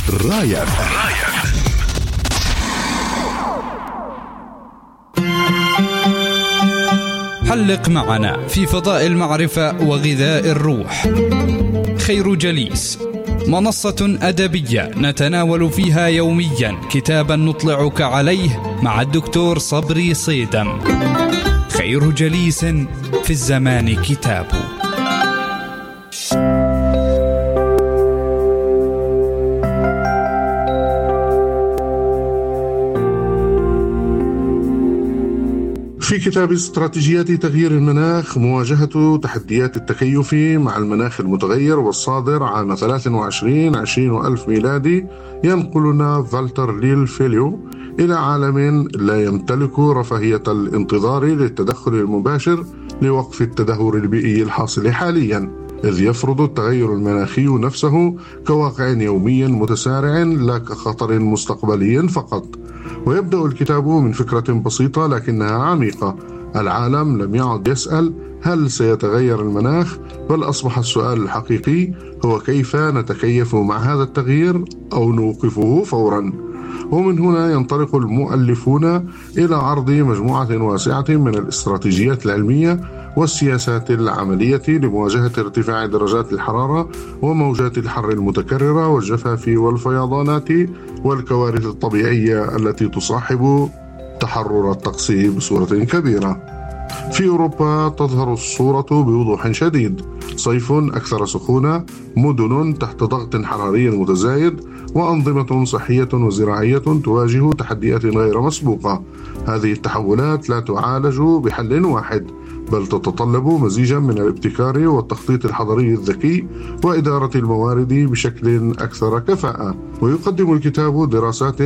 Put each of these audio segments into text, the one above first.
راية FM. حلق معنا في فضاء المعرفة وغذاء الروح. خير جليس، منصة أدبية نتناول فيها يوميا كتابا نطلعك عليه مع الدكتور صبري صيدم. خير جليس في الزمان كتاب. في كتاب استراتيجيات تغيير المناخ، مواجهة تحديات التكيف مع المناخ المتغير، والصادر عام 23 ميلادي، ينقلنا فالتر ليلفيليو إلى عالم لا يمتلك رفاهية الانتظار للتدخل المباشر لوقف التدهور البيئي الحاصل حاليا، إذ يفرض التغير المناخي نفسه كواقع يومي متسارع لا كخطر مستقبلي فقط. ويبدأ الكتاب من فكرة بسيطة لكنها عميقة: العالم لم يعد يسأل هل سيتغير المناخ، بل أصبح السؤال الحقيقي هو كيف نتكيف مع هذا التغيير أو نوقفه فورا. ومن هنا ينطلق المؤلفون إلى عرض مجموعة واسعة من الاستراتيجيات العلمية والسياسات العملية لمواجهة ارتفاع درجات الحرارة وموجات الحر المتكررة والجفاف والفيضانات والكوارث الطبيعية التي تصاحب تحرر الطقس بصورة كبيرة. في أوروبا تظهر الصورة بوضوح شديد: صيف أكثر سخونة، مدن تحت ضغط حراري متزايد، وأنظمة صحية وزراعية تواجه تحديات غير مسبوقة. هذه التحولات لا تعالج بحل واحد، بل تتطلب مزيجا من الابتكار والتخطيط الحضري الذكي وإدارة الموارد بشكل أكثر كفاءة. ويقدم الكتاب دراسات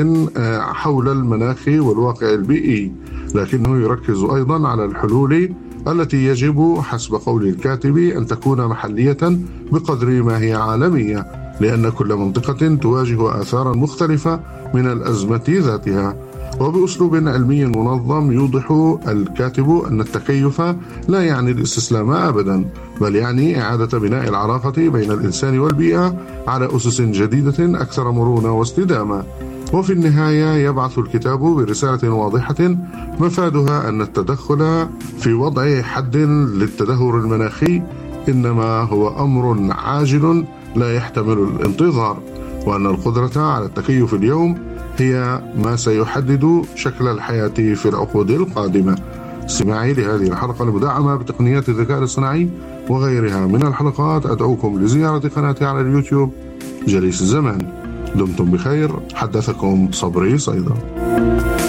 حول المناخ والواقع البيئي، لكنه يركز أيضا على الحلول التي يجب حسب قول الكاتب أن تكون محلية بقدر ما هي عالمية، لأن كل منطقة تواجه آثارا مختلفة من الأزمة ذاتها. وبأسلوب علمي منظم يوضح الكاتب أن التكيف لا يعني الاستسلام أبدا، بل يعني إعادة بناء العلاقة بين الإنسان والبيئة على أسس جديدة أكثر مرونة واستدامة. وفي النهاية يبعث الكتاب برسالة واضحة مفادها أن التدخل في وضع حد للتدهور المناخي إنما هو أمر عاجل لا يحتمل الانتظار، وأن القدرة على التكيف اليوم هي ما سيحدد شكل الحياة في العقود القادمة. استماعي لهذه الحلقة المدعمة بتقنيات الذكاء الاصطناعي وغيرها من الحلقات. أدعوكم لزيارة قناتي على اليوتيوب جليس الزمان. دمتم بخير. حدثكم صبري صيدا.